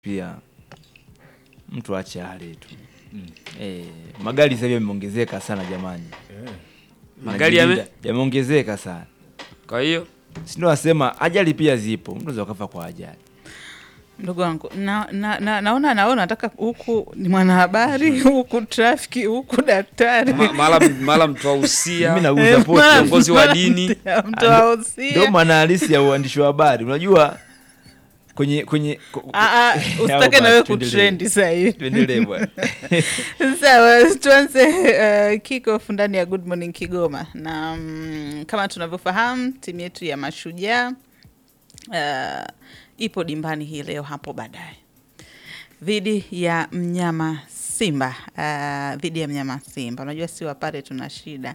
pia mtu aache hali tu. Magari sasa hivi yameongezeka sana jamani. Magari yameongezeka sana. Kwa hiyo si ndio wasema ajali pia zipo. Mtu anaweza kufa kwa ajali. Ndugu wangu, naona nataka huku ni mwanahabari, huku trafiki, huku daktari. Mala mtu wa usia. Mimi nauza pote, kiongozi wa dini. Mtu wa usia. Ndio maana halisi ya uandishi wa habari. Unajua kwenye usitake na wewe kutrend sasa hivi. Tuendelee bwana. Sawa, tuanze kick off ndani ya Good Morning Kigoma. Na kama tunavyofahamu timu yetu ya Mashujaa ipo dimbani hii leo hapo baadaye dhidi ya mnyama Simba. Unajua si wapare tuna shida.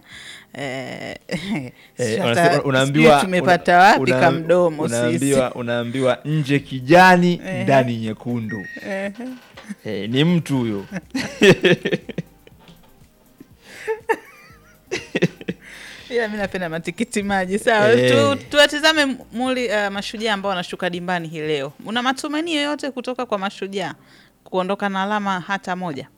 Unaambiwa tumepata wapi kamdomo sisi. Unaambiwa nje kijani ndani nyekundu. Ni mtu huyo. Ila mimi napenda matikiti maji. Sawa, tuwatazame Mashujaa ambao wanashuka dimbani hii leo. Una matumaini yoyote kutoka kwa Mashujaa kuondoka na alama hata moja?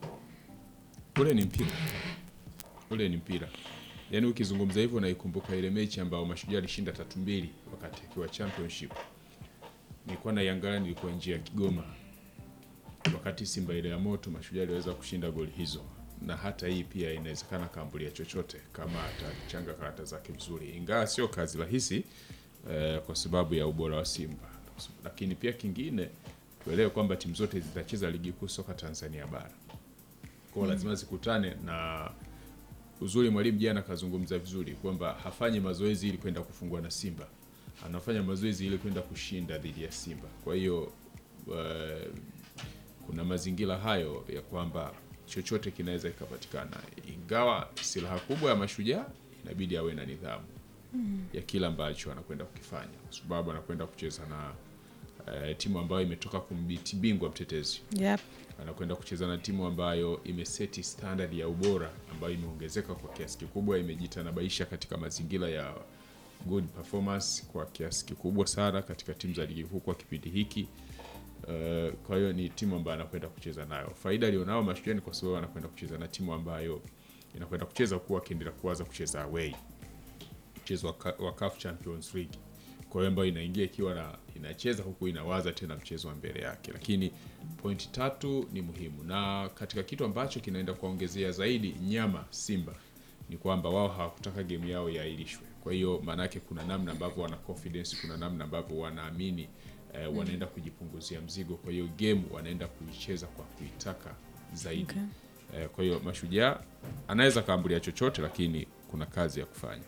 Ule ni mpira. Yaani ukizungumza hivyo naikumbuka ile mechi ambayo Mashujaa alishinda 3-2 wakati akiwa championship. Nilikuwa naiangalia, nilikuwa nje ya Kigoma. Wakati Simba ile ya moto, Mashujaa aliweza kushinda goli hizo. Na hata hii pia inawezekana kaambulia chochote kama atachanga karata zake vizuri. Ingawa sio kazi rahisi kwa sababu ya ubora wa Simba. Lakini pia kingine tuelewe kwamba timu zote zitacheza ligi kuu soka Tanzania bara. Kwa lazima zikutane, na uzuri mwalimu jana kazungumza vizuri kwamba hafanyi mazoezi ili kwenda kufungwa na Simba. Anafanya mazoezi ili kwenda kushinda dhidi ya Simba. Kwa hiyo kuna mazingira hayo ya kwamba chochote kinaweza ikapatikana. Ingawa silaha kubwa ya Mashujaa inabidi awe na nidhamu ya kila ambacho anakwenda kukifanya, kwa sababu anakwenda kucheza na timu ambayo imetoka kumbiti bingwa mtetezi. Yep. Anakwenda kucheza na timu ambayo imeseti standard ya ubora ambayo imeongezeka kwa kiasi kikubwa, imejitanabaisha katika mazingira ya good performance kwa kiasi kikubwa sana katika timu za ligi kuu kwa kipindi hiki. Kwa hiyo ni timu ambayo anakwenda kucheza nayo. Faida alionao Mashujaa ni kwa sababu anakwenda kucheza na timu ambayo inakwenda kucheza kuwa kiendelea kuanza kucheza away. Mchezo wa CAF Champions League. Kwa hiyo ambayo inaingia ikiwa inacheza huku inawaza tena mchezo wa mbele yake. Lakini pointi 3 ni muhimu. Na katika kitu ambacho kinaenda kuongezea zaidi nyama Simba ni kwamba wao hawakutaka game yao yaahirishwe. Kwa hiyo maana yake kuna namna ambavyo wana confidence, kuna namna ambavyo wanaamini wanaenda kujipunguzia mzigo. Kwa hiyo game wanaenda kuicheza kwa kuitaka zaidi. Okay. Kwa hiyo Mashujaa anaweza kaambulia chochote, lakini kuna kazi ya kufanya.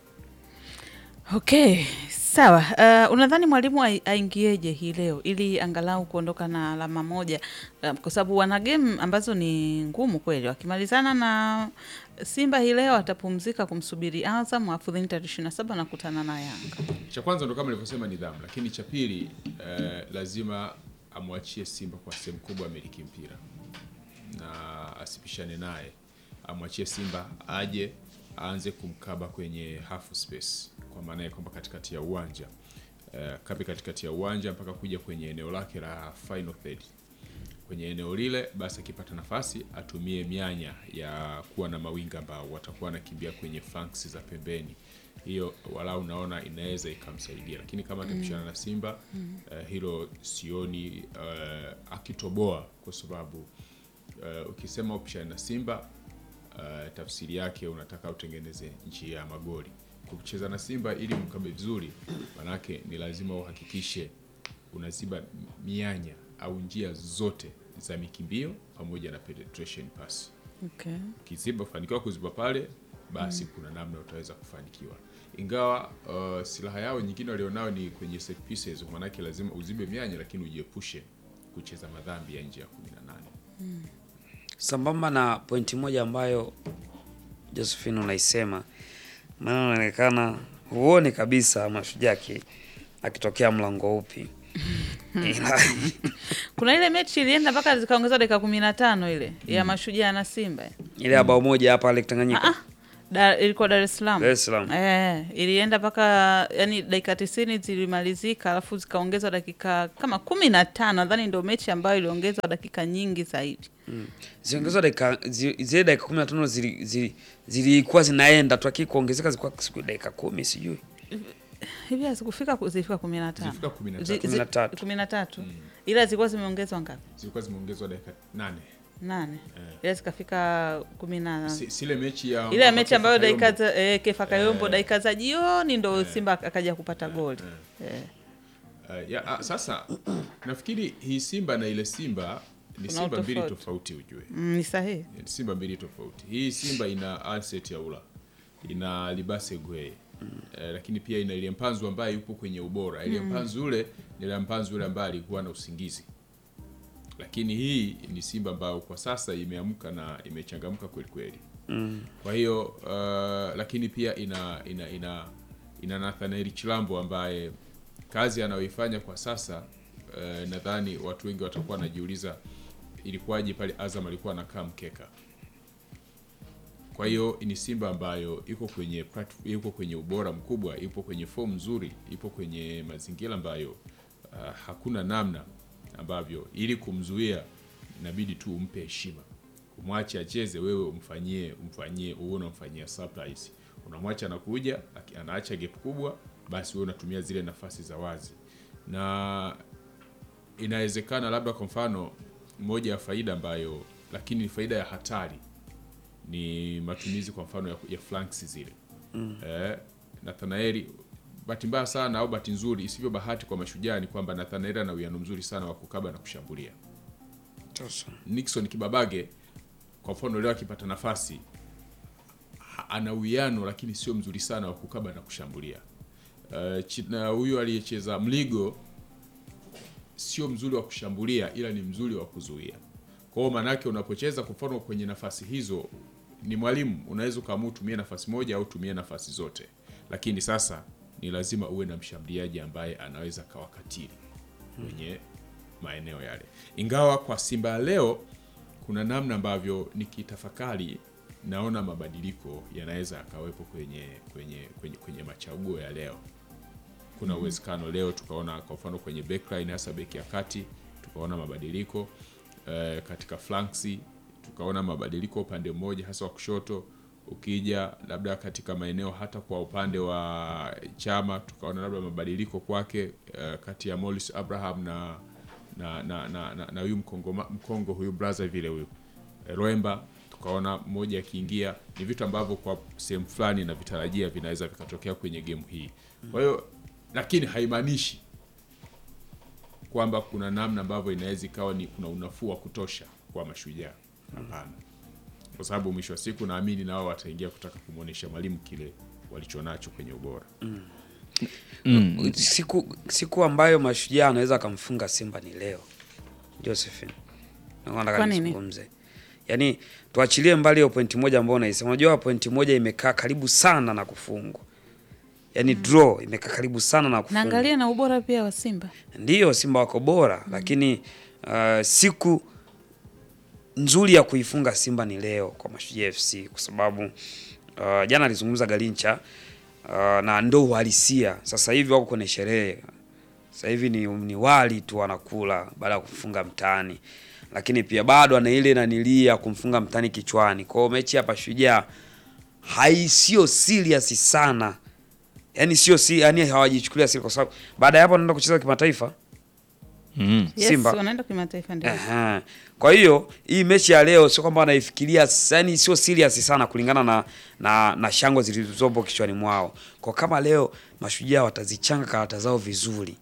Okay, sawa. Unadhani mwalimu aingieje hii leo ili angalau kuondoka na alama moja? Kwa sababu wana game ambazo ni ngumu kweli. Wakimalizana na Simba hii leo atapumzika kumsubiri Azam, afu 27 na kutana na Yanga. Cha kwanza ndo kama nilivyosema nidhamu, lakini cha pili lazima amwachie Simba kwa sehemu kubwa miliki mpira. Na asipishane naye. Amwachie Simba aje aanze kumkaba kwenye half space, kwa maana kwamba katikati ya uwanja. Katikati ya uwanja mpaka kuja kwenye eneo lake la final third. Kwenye eneo lile basi akipata nafasi atumie mianya ya kuwa na mawinga ambao watakuwa nakimbia kwenye flanks za pembeni. Hiyo wala unaona inaweza ikamsaidia, lakini kama atapishana na Simba hilo sioni akitoboa, kwa sababu ukisema upishana na Simba tafsiri yake unataka utengeneze njia ya magoli. Kucheza na Simba ili mkabe vizuri, manake ni lazima uhakikishe unaziba mianya au njia zote za mikimbio pamoja na penetration pass. Okay. Kiziba fanikiwa kuziba pale, basi kuna namna utaweza kufanikiwa. Ingawa silaha yao nyingine walionao ni kwenye set pieces, manake lazima uzibe mianya lakini ujiepushe kucheza madhambi ya nje ya 18. Sambamba na pointi moja ambayo Josephine unaisema, maana inaonekana huone kabisa Mashujaa akitokea mlango upi. Kuna ile mechi ilienda mpaka zikaongeza dakika 15 ile ya Mashujaa na Simba. Ile bao moja hapa ile Tanganyika. Ilikuwa Dar es Salaam. Dar es Salaam. Ilienda mpaka yani dakika 90 zilimalizika, alafu zikaongezwa dakika kama 15. Nadhani ndio mechi ambayo iliongezwa dakika nyingi zaidi. Ziongezwa dakika zile dakika 15 zilikuwa zinaenda tu, lakini kuongezeka zilikuwa dakika 10 sijui. Hivi zilifika 15. Zilifika 13. 13. Ila zilikuwa zimeongezwa ngapi? Zilikuwa zimeongezwa dakika 8. Ila zikafika 10. Sile mechi ya ile mechi ambayo dakika za Kefa Kayombo dakika za jioni ndo Simba akaja kupata goli. Sasa nafikiri hii Simba na ile Simba ni Simba mbili tofauti ujue. Ni sahihi. Ni Simba mbili tofauti. Hii Simba ina Anset Yaula, ina Libase Gwe. Lakini pia ina ile Mpanzu ambaye yupo kwenye ubora. Ile Mpanzu ule ni ile Mpanzu ule ambaye alikuwa na usingizi. Lakini hii ni Simba ambayo kwa sasa imeamka na imechangamka kweli kweli. Kwa hiyo lakini pia ina Nathaniel Chilambo ambaye kazi anayoifanya kwa sasa nadhani watu wengi watakuwa wanajiuliza ilikuwaje pale Azam alikuwa anakaa mkeka. Kwa hiyo ni Simba ambayo iko kwenye ubora mkubwa, ipo kwenye form nzuri, ipo kwenye mazingira ambayo hakuna namna ambavyo ili kumzuia inabidi tu umpe heshima. Umwache acheze, wewe umfanyie uone umfanyia surprise. Unamwacha anakuja, anaacha gap kubwa, basi wewe unatumia zile nafasi za wazi. Na inawezekana labda kwa mfano moja ya faida ambayo lakini faida ya hatari ni matumizi kwa mfano ya flanks zile. Nathanaeli bahati mbaya sana au bahati nzuri isivyo bahati kwa Mashujaa ni kwamba Nathanaeli ana uwiano mzuri sana wa kukaba na kushambulia. Nixon Kibabage kwa mfano leo akipata nafasi ana uwiano lakini sio mzuri sana wa kukaba na kushambulia. Na huyu aliyecheza Mligo sio mzuri wa kushambulia ila ni mzuri wa kuzuia. Kwa hiyo manake unapocheza kwa mfano kwenye nafasi hizo ni mwalimu unaweza kama utumie nafasi moja au tumie nafasi zote. Lakini sasa ni lazima uwe na mshambuliaji ambaye anaweza kawakatili kwenye maeneo yale. Ingawa kwa Simba leo kuna namna ambavyo nikitafakari naona mabadiliko yanaweza akawepo kwenye machaguo ya leo. Kuna uwezekano leo tukaona kwa mfano kwenye backline hasa beki ya kati tukaona mabadiliko, katika flanks tukaona mabadiliko upande mmoja hasa wa kushoto. Ukija labda katika maeneo hata kwa upande wa Chama tukaona labda mabadiliko kwake, kati ya Morris Abraham na huyu Mkongo huyu brother vile huyu Roemba tukaona mmoja akiingia. Ni vitu ambavyo kwa sehemu fulani na vitarajia vinaweza vikatokea kwenye game hii. Kwa hiyo lakini haimaanishi kwamba kuna namna ambavyo inaweza ikawa ni kuna unafuu wa kutosha kwa Mashujaa. Hapana. Kwa sababu mwisho wa siku naamini nao wataingia kutaka kumuonesha mwalimu kile walichonacho kwenye ubora. Siku ambayo Mashujaa anaweza kumfunga Simba ni leo. Josephine. Nataka nizungumze. Yaani tuachilie mbali ya pointi moja ambayo unaisema. Unajua pointi moja imekaa karibu sana na kufungwa. Yaani draw imekaa karibu sana na kufungwa. Naangalia na ubora pia wa Simba. Ndiyo Simba wako bora, lakini siku nzuri ya kuifunga Simba ni leo kwa Mashujaa FC kwa sababu jana alizungumza Galincha na ndo uhalisia. Sasa hivi wako kwenye sherehe. Sasa hivi ni wali tu wanakula baada ya kufunga mtani. Lakini pia bado ana ile nanilia kumfunga mtani kichwani. Kwa hiyo mechi hapa Shujaa sio serious sana. Yaani sio yani hawajichukulia serious kwa sababu baada ya hapo wanaenda kucheza kimataifa. Simba wanaenda kimataifa ndio. Kwa hiyo hii mechi ya leo sio kwamba wanaifikiria, yani sio serious sana kulingana na shango zilizopo kichwani mwao. Kwa kama leo Mashujaa watazichanga karata zao vizuri,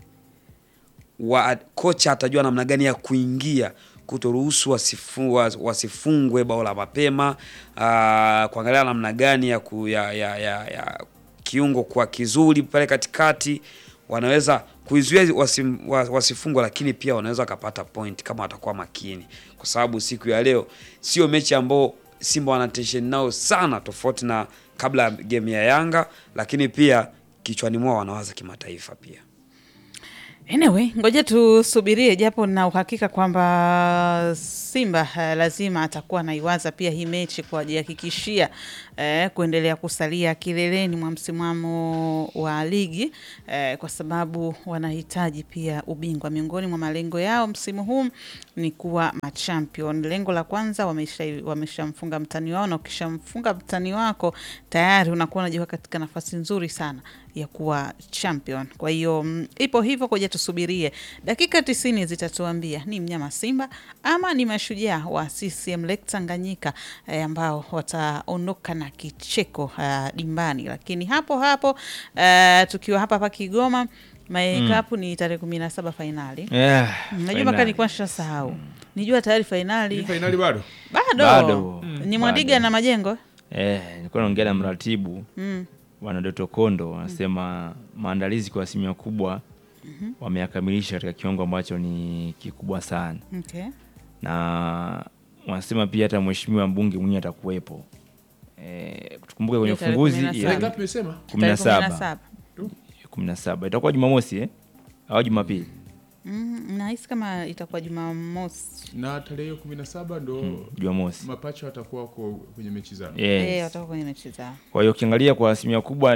kocha atajua namna gani ya kuingia kutoruhusu wasifungwe bao la mapema, kuangalia namna gani ya kiungo kwa kizuri pale katikati wanaweza kuizuia wasifungwe, lakini pia wanaweza kupata point kama watakuwa makini, kwa sababu siku ya leo sio mechi ambayo Simba wana tension nao sana, tofauti na kabla ya game ya Yanga, lakini pia kichwani mwao wanawaza kimataifa pia. Anyway, ngoja tusubirie, japo na uhakika kwamba Simba lazima atakuwa anaiwaza pia hii mechi kwa kujihakikishia kuendelea kusalia kileleni mwa msimamo wa ligi kwa sababu wanahitaji pia ubingwa. Miongoni mwa malengo yao msimu huu ni kuwa machampion. Lengo la kwanza wameshamfunga mtani wao, na ukishamfunga mtani wako tayari unakuwa unajiweka katika nafasi nzuri sana ya kuwa champion. Kwa hiyo ipo hivyo, koja tusubirie. Dakika 90 zitatuambia ni mnyama Simba ama ni mashujaa wa CCM Lake Tanganyika ambao wataondoka na kicheko dimbani. Lakini hapo tukiwa hapa Kigoma, Cup ni tarehe 17 finali. Najua mpaka nilikuwa nishasahau. Nijua tayari finali. Ni finali bado? Bado. Ni Mwadiga na Majengo. Nilikuwa naongea na mratibu. Bwana Doto Kondo anasema maandalizi kwa asilimia kubwa wameyakamilisha katika kiwango ambacho ni kikubwa sana. Okay. Na wanasema pia hata mheshimiwa mbunge mwenyewe atakuwepo. Tukumbuke kwenye ufunguzi ya ngapi umesema? 17. 17. Itakuwa Jumamosi au Jumapili? Nahisi kama itakuwa Jumamosi. Na tarehe 17 ndo Jumamosi. Mapacha watakuwa kwenye mechi zao. Watakuwa kwenye mechi zao. Kwa hiyo ukiangalia kwa asilimia kubwa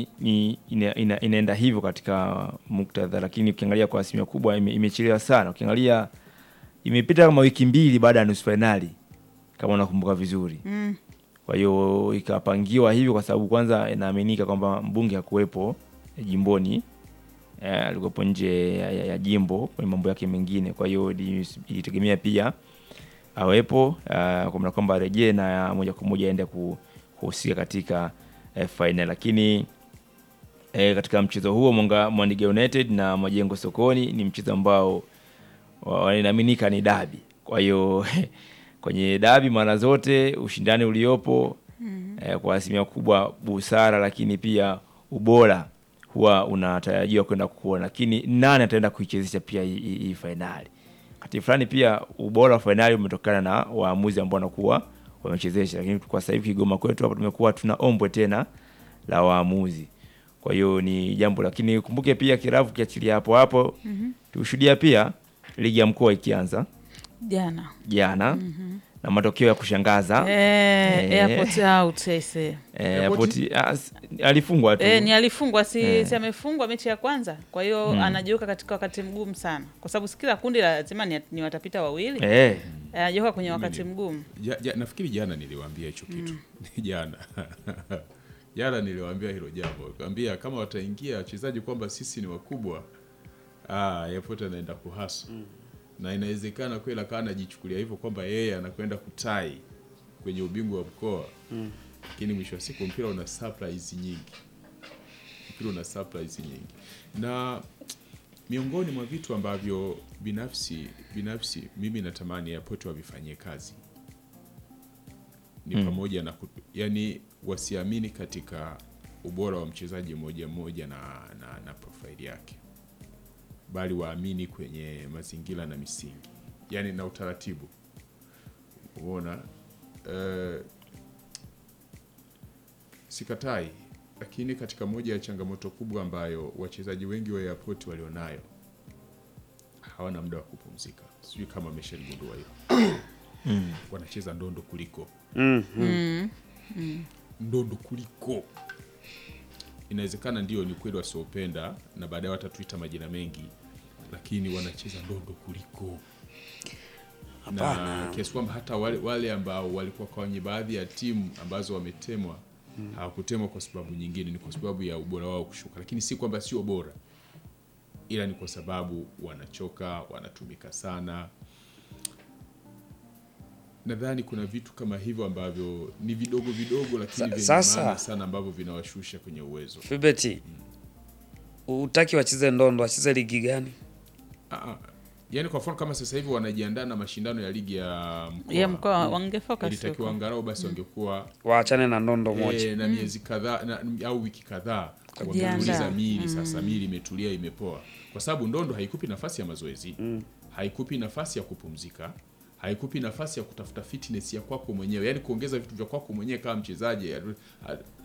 inaenda hivyo katika muktadha, lakini ukiangalia kwa asilimia kubwa imechelewa sana. Ukiangalia imepita kama wiki 2 baada ya nusu finali kama unakumbuka vizuri. Kwa hiyo ikapangiwa hivyo kwa sababu kwanza inaaminika kwamba mbunge hakuwepo jimboni. Alikuwa nje ya jimbo kwa mambo yake mengine. Kwa hiyo ilitegemea pia awepo kwa maana kwamba rejee na moja kwa moja aende kuhusika katika final. Lakini katika mchezo huo Mwandiga United na Majengo Sokoni ni mchezo ambao wanaaminika ni dabi. Kwa hiyo kwenye dabi mara zote ushindani uliopo kwa asilimia kubwa busara, lakini pia ubora huwa unatarajiwa kwenda kuona, lakini nani ataenda kuichezesha pia hii finali. Kati fulani pia ubora wa finali umetokana na waamuzi ambao wanakuwa wamechezesha, lakini kwa sasa hivi Kigoma kwetu hapa tumekuwa tuna ombwe tena la waamuzi. Kwa hiyo ni jambo, lakini ukumbuke pia Kiravu kiachilia hapo tushuhudia pia ligi ya mkoa ikianza jana na matokeo ya kushangaza. Airport out Airport alifungwa tu. Ni alifungwa si amefungwa mechi ya kwanza. Kwa hiyo anajiweka katika wakati mgumu sana. Kwa sababu kila kundi lazima ni watapita wawili. Anajiweka kwenye wakati mgumu. Nafikiri jana niliwaambia hicho kitu. Jana niliwaambia hilo jambo. Nikamwambia kama wataingia wachezaji kwamba sisi ni wakubwa, Airport anaenda kuhasu. Na inawezekana kweli akawa anajichukulia hivyo kwamba yeye anakwenda kutai kwenye ubingwa wa mkoa. Lakini mwisho wa siku mpira una surprise nyingi. Na miongoni mwa vitu ambavyo binafsi mimi natamani Airport wavifanyie kazi ni pamoja na yani wasiamini katika ubora wa mchezaji mmoja na profile yake, bali waamini kwenye mazingira na misingi, yani na utaratibu. Unaona, sikatai, lakini katika moja ya changamoto kubwa ambayo wachezaji wengi wa Airport walionayo, hawana muda wa kupumzika. Sijui kama ameshagundua hilo. Wanacheza ndondo kuliko ndondo kuliko. Inawezekana ndio ni kweli wasiopenda na baadaye watatuita majina mengi, lakini wanacheza ndondo kuliko. Na kiasi kwamba hata wale ambao walikuwa kwenye baadhi ya timu ambazo wametemwa, hawakutemwa kwa sababu nyingine, ni kwa sababu ya ubora wao kushuka. Lakini si kwamba sio bora, ila ni kwa sababu wanachoka, wanatumika sana. Nadhani kuna vitu kama hivyo ambavyo ni vidogo lakini vyenye maana sana ambavyo vinawashusha kwenye uwezo. Fibeti, utaki wacheze ndondo, wacheze ligi gani? Yaani kwa mfano kama sasa hivi wanajiandaa na mashindano ya ligi ya mkoa, wangefocus ilitakiwa angalau basi wangekuwa waachane na ndondo moja na miezi kadhaa au wiki kadhaa kujiandaa miili. Sasa miili imetulia, imepoa, kwa sababu ndondo haikupi nafasi ya mazoezi, haikupi nafasi ya kupumzika, haikupi nafasi ya kutafuta fitness ya kwako mwenyewe, yani kuongeza vitu vya kwako mwenyewe kama mchezaji,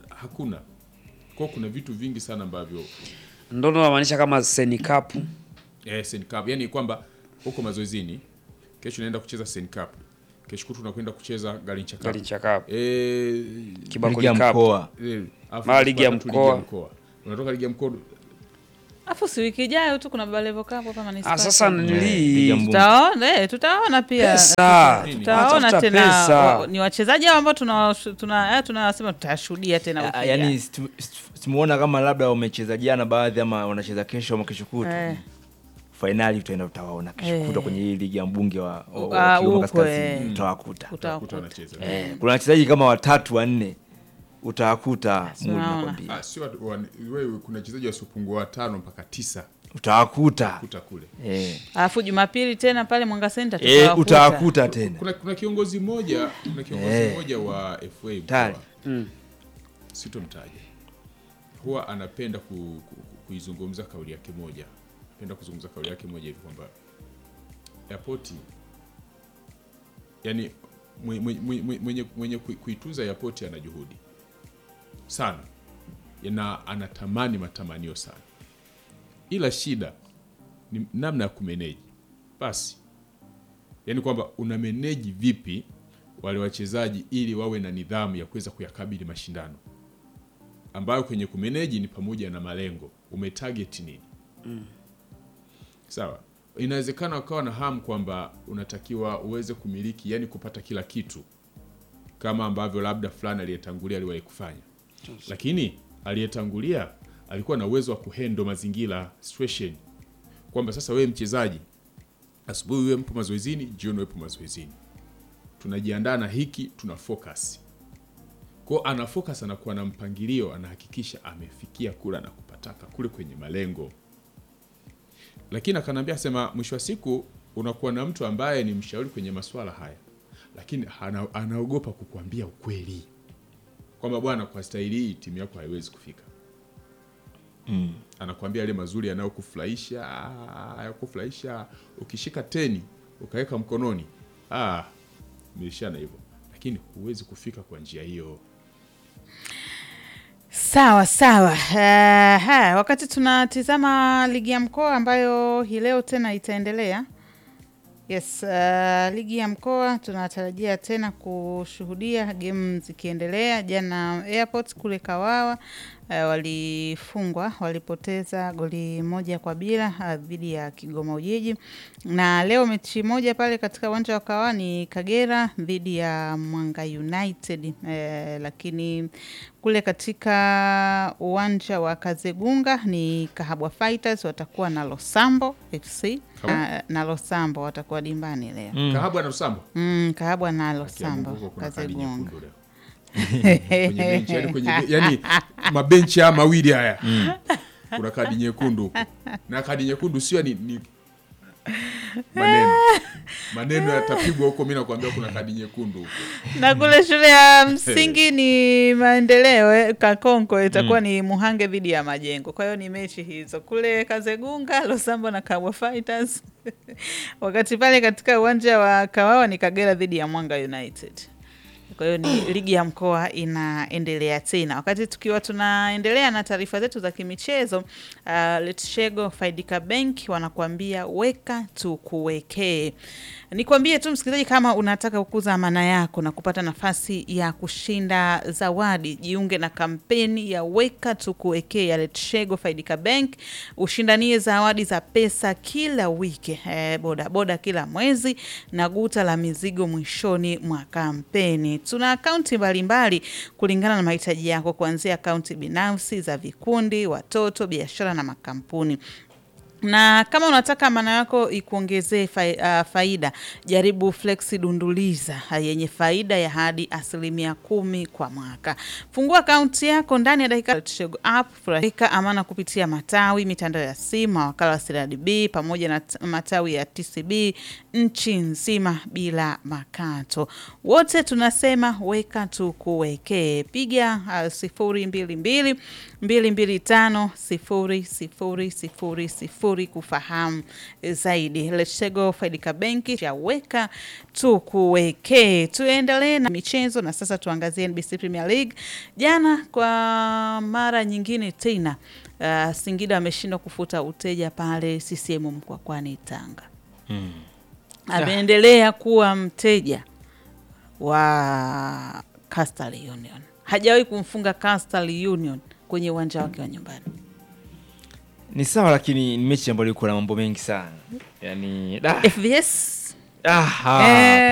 hakuna. Kwa kuna vitu vingi sana ambavyo ndondo inamaanisha kama Seni Cup Sen Cup. Yaani kwamba huko mazoezini, kesho naenda kucheza Sen Cup. Kesho kutu tunakwenda kucheza Garincha Cup. Garincha Cup. Ligi Kibakuli ya Cup. mkoa. Mara ligi ya mkoa. Unatoka ligi ya mkoa. Afu si wiki ijayo tu kuna Balevo Cup hapa Manispaa. Sasa nili tutaona pia. pesa. Tutaona tena pesa. ni wachezaji ambao tunasema tutashuhudia tena wiki ijayo. Yaani simuona kama labda wamecheza jana baadhi ama wanacheza kesho ama kesho kutu. Finali tutawaona kesho kuta kwenye hii ligi ya mbunge wa Kigoma Kaskazini, utawakuta. Wanacheza. Kuna wachezaji kama 3 4 utawakuta Mudi nakwambia. Sio wewe, kuna wachezaji wasiopungua 5 mpaka 9 utawakuta kule. Alafu Jumapili tena pale Mwanga Center utawakuta tena. Kuna kiongozi mmoja wa FA Tali. Sitomtaja. Huwa anapenda kuizungumza kauli yake moja. Hivi kwamba airport, yani mwenye kuitunza airport ana juhudi sana. Anatamani matamanio sana. Ila shida ni namna ya kumanage. Basi. Yani kwamba una manage vipi wale wachezaji ili wawe na nidhamu ya kuweza kuyakabili mashindano. Ambayo kwenye kumanage ni pamoja na malengo. Umetarget nini? Sawa. Inawezekana ukawa na hamu kwamba unatakiwa uweze kumiliki, yani kupata kila kitu kama ambavyo labda fulani aliyetangulia aliwahi kufanya. Lakini aliyetangulia alikuwa na uwezo wa kuhandle mazingira, situation. Kwamba sasa wewe mchezaji, asubuhi wewe mpo mazoezini, jioni wewe mpo mazoezini. Tunajiandaa na hiki, tuna focus. Kwa ana focus, anakuwa na mpangilio, anahakikisha amefikia kula na kupataka kule kwenye malengo. Lakini akanambia sema mwisho wa siku unakuwa na mtu ambaye ni mshauri kwenye masuala haya. Lakini anaogopa kukuambia ukweli. Kwamba bwana, kwa staili hii timu yako haiwezi kufika. Anakuambia yale mazuri yanayokufurahisha, ukishika 10 ukaweka mkononi. Milishana hivyo. Lakini huwezi kufika kwa njia hiyo. Sawa. Wakati tunatizama ligi ya mkoa ambayo hii leo tena itaendelea. Yes, ligi ya mkoa tunatarajia tena kushuhudia game zikiendelea. Jana Airport kule Kawawa walipoteza goli 1-0 dhidi ya Kigoma Ujiji. Na leo mechi moja pale katika uwanja wa Kawawa ni Kagera dhidi ya Mwanga United. Lakini kule katika uwanja wa Kazegunga ni Kahabwa Fighters watakuwa na Losambo FC. Na Losambo watakuwa dimbani leo. Kahabwa na Losambo? Kahabwa na Losambo Kazegunga. Yani mabenchi haya mawili haya. Kuna kadi nyekundu huko. Na kadi nyekundu sio ni maneno yatapigwa huko. Mimi nakwambia kuna kadi nyekundu huko. Na kule shule ya msingi ni Maendeleo Kakonko itakuwa ni Muhange dhidi ya Majengo. Kwa hiyo ni mechi hizo. Kule Kazegunga Losambo na Kahabwa Fighters. Wakati pale katika uwanja wa Kawawa ni Kagera dhidi ya Mwanga United. Kwa hiyo ni ligi ya mkoa inaendelea tena. Wakati tukiwa tunaendelea na taarifa zetu za kimichezo, Letshego Faidika Bank wanakuambia weka tukuwekee. Nikwambie tu msikilizaji, kama unataka kukuza amana yako na kupata nafasi ya kushinda zawadi, jiunge na kampeni ya weka tukuwekee ya Letshego Faidika Bank. Ushindanie zawadi za pesa kila wiki, boda kila mwezi na guta la mizigo mwishoni mwa kampeni. Tuna akaunti mbalimbali kulingana na mahitaji yako, kuanzia akaunti binafsi, za vikundi, watoto, biashara na makampuni. Na kama unataka amana yako ikuongezee faida, jaribu Flexi Dunduliza yenye faida ya hadi 10% kwa mwaka. Fungua akaunti yako ndani ya dakika Letshego app, furahika amana kupitia matawi, mitandao ya simu, wakala wa CRDB pamoja na matawi ya TCB nchi nzima bila makato. Wote tunasema weka tukuwekee. Piga 022 225 0000 kufahamu zaidi. Letshego Faidika Bank ya weka tukuwekee. Tuendelee na michezo na sasa tuangazie NBC Premier League. Jana kwa mara nyingine tena Singida ameshindwa kufuta uteja pale CCM Mkwakwani Tanga. Ameendelea kuwa mteja wa Coastal Union. Hajawahi kumfunga Coastal Union kwenye uwanja wake wa nyumbani. Ni sawa, lakini ni mechi ambayo ilikuwa na mambo mengi sana. Yaani FVS